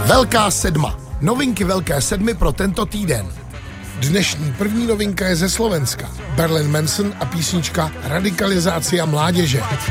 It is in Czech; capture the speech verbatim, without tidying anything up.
Velká sedma. Novinky Velké sedmi pro tento týden. Dnešní první novinka je ze Slovenska. Marilyn Manson a písnička Radikalizácia mládeže.